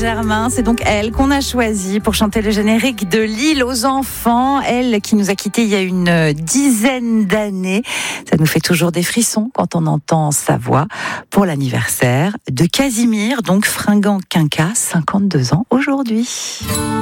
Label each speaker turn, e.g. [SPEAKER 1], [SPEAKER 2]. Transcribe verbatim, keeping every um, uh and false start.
[SPEAKER 1] Germain. C'est donc elle qu'on a choisie pour chanter le générique de L'île aux enfants. Elle qui nous a quittés il y a une dizaine d'années. Ça nous fait toujours des frissons quand on entend sa voix pour l'anniversaire de Casimir, donc fringant quinca, cinquante-deux ans aujourd'hui.